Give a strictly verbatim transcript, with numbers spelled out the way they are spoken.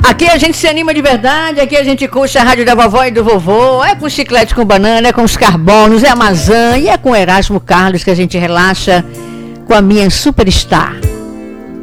Aqui a gente se anima de verdade, aqui a gente curte a rádio da vovó e do vovô, é com chiclete com banana, é com os carbonos, é a maçã e é com Erasmo Carlos que a gente relaxa com a minha Superstar.